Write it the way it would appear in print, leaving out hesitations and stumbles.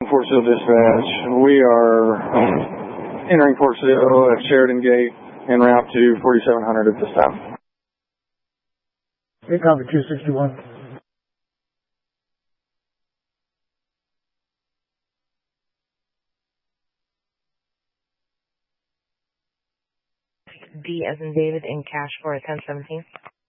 Fort Sill Dispatch. We are entering Fort Sill at Sheridan Gate en route to 4700 at this time. Okay, copy 261. D as in David in cash for 1017.